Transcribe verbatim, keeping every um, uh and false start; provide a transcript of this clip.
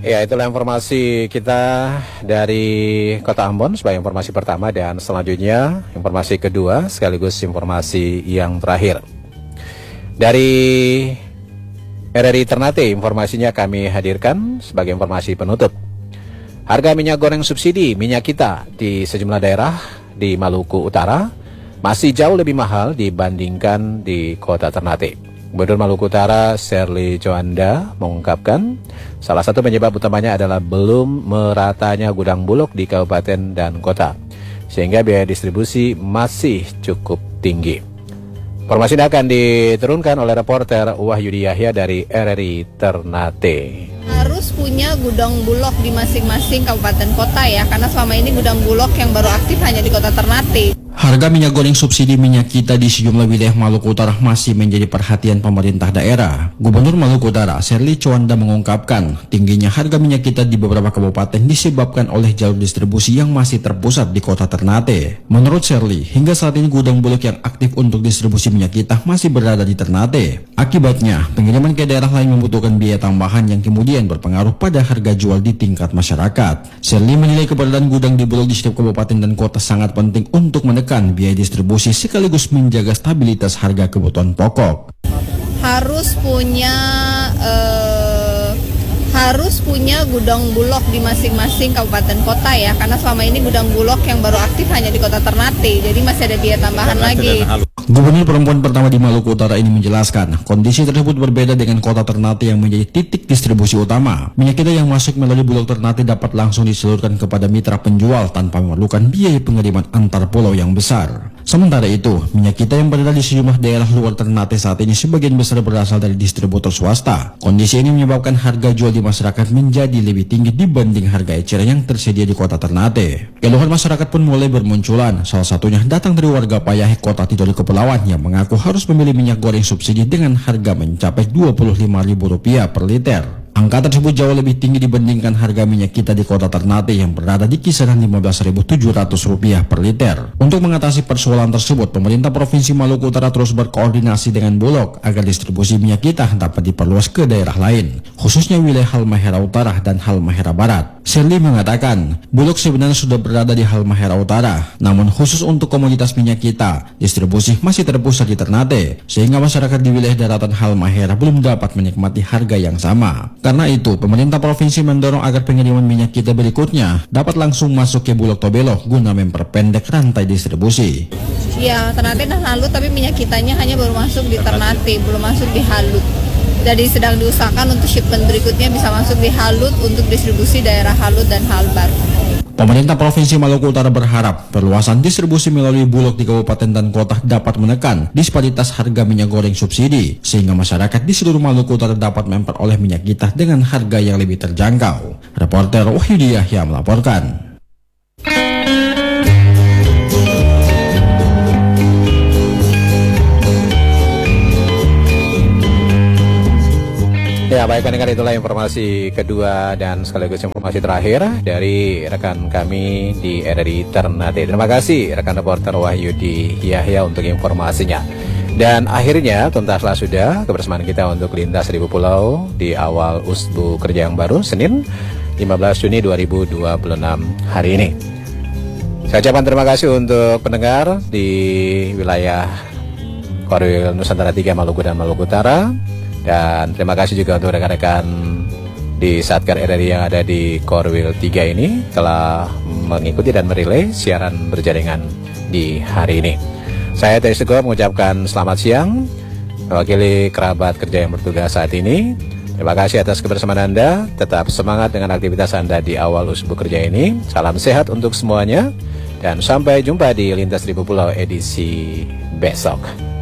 Ya, itulah informasi kita dari Kota Ambon sebagai informasi pertama, dan selanjutnya informasi kedua sekaligus informasi yang terakhir. Dari R R I Ternate, informasinya kami hadirkan sebagai informasi penutup. Harga minyak goreng subsidi minyak kita di sejumlah daerah di Maluku Utara masih jauh lebih mahal dibandingkan di Kota Ternate. Gubernur Maluku Utara, Sherly Joanda, mengungkapkan salah satu penyebab utamanya adalah belum meratanya gudang bulog di kabupaten dan kota, sehingga biaya distribusi masih cukup tinggi. Informasi ini akan diturunkan oleh reporter Wahyudi Yahya dari R R I Ternate. Harus punya gudang bulog di masing-masing kabupaten kota ya, karena selama ini gudang bulog yang baru aktif hanya di Kota Ternate. Harga minyak goreng subsidi minyak kita di sejumlah wilayah Maluku Utara masih menjadi perhatian pemerintah daerah. Gubernur Maluku Utara, Sherly Joanda, mengungkapkan tingginya harga minyak kita di beberapa kabupaten disebabkan oleh jalur distribusi yang masih terpusat di Kota Ternate. Menurut Sherly, hingga saat ini gudang bulog yang aktif untuk distribusi minyak kita masih berada di Ternate. Akibatnya, pengiriman ke daerah lain membutuhkan biaya tambahan yang kemudian berpengaruh pada harga jual di tingkat masyarakat. Sherly menilai keberadaan gudang di bulog di setiap kabupaten dan kota sangat penting untuk menekan biaya distribusi sekaligus menjaga stabilitas harga kebutuhan pokok. Harus punya eh, harus punya gudang bulog di masing-masing kabupaten kota ya, karena selama ini gudang bulog yang baru aktif hanya di Kota Ternate, jadi masih ada biaya tambahan lagi. Gubernur perempuan pertama di Maluku Utara ini menjelaskan, kondisi tersebut berbeda dengan Kota Ternate yang menjadi titik distribusi utama. Minyak kita yang masuk melalui bulog Ternate dapat langsung diseluruhkan kepada mitra penjual tanpa memerlukan biaya pengiriman antar pulau yang besar. Sementara itu, minyak kita yang berada di sejumlah daerah luar Ternate saat ini sebagian besar berasal dari distributor swasta. Kondisi ini menyebabkan harga jual di masyarakat menjadi lebih tinggi dibanding harga eceran yang tersedia di Kota Ternate. Keluhan masyarakat pun mulai bermunculan, salah satunya datang dari warga Payahe, Kota Tidore Kepulauan, yang mengaku harus memilih minyak goreng subsidi dengan harga mencapai dua puluh lima ribu rupiah per liter. Angka tersebut jauh lebih tinggi dibandingkan harga minyak kita di Kota Ternate yang berada di kisaran lima belas ribu tujuh ratus rupiah per liter. Untuk mengatasi persoalan tersebut, pemerintah Provinsi Maluku Utara terus berkoordinasi dengan Bulog agar distribusi minyak kita dapat diperluas ke daerah lain, khususnya wilayah Halmahera Utara dan Halmahera Barat. Sherly mengatakan, Bulog sebenarnya sudah berada di Halmahera Utara, namun khusus untuk komoditas minyak kita, distribusi masih terpusat di Ternate, sehingga masyarakat di wilayah daratan Halmahera belum dapat menikmati harga yang sama. Karena itu, pemerintah provinsi mendorong agar pengiriman minyak kita berikutnya dapat langsung masuk ke Bulog Tobelo guna memperpendek rantai distribusi. Ya, Ternate dan Halut, tapi minyak kitanya hanya baru masuk di Ternate, belum masuk di Halut. Jadi sedang diusahakan untuk shipment berikutnya bisa masuk di Halut untuk distribusi daerah Halut dan Halbar. Pemerintah Provinsi Maluku Utara berharap perluasan distribusi melalui bulog di kabupaten dan kota dapat menekan disparitas harga minyak goreng subsidi, sehingga masyarakat di seluruh Maluku Utara dapat memperoleh minyak kita dengan harga yang lebih terjangkau. Reporter Wahyudi Yahya melaporkan. Ya, baik pendengar, itulah informasi kedua dan sekaligus informasi terakhir dari rekan kami di R R I Ternate. Terima kasih rekan reporter Wahyudi Yahya untuk informasinya. Dan akhirnya tuntaslah sudah kebersamaan kita untuk lintas seribu pulau di awal Usbu Kerja yang baru Senin lima belas Juni dua ribu dua puluh enam hari ini. Saya ucapkan terima kasih untuk pendengar di wilayah Korwil Nusantara tiga, Maluku dan Maluku Utara. Dan terima kasih juga untuk rekan-rekan di Satker R R I yang ada di Korwil tiga ini telah mengikuti dan merilai siaran berjaringan di hari ini. Saya Teddy Sego mengucapkan selamat siang mewakili kerabat kerja yang bertugas saat ini. Terima kasih atas kebersamaan Anda. Tetap semangat dengan aktivitas Anda di awal Usbu Kerja ini. Salam sehat untuk semuanya dan sampai jumpa di Lintas Seribu Pulau edisi besok.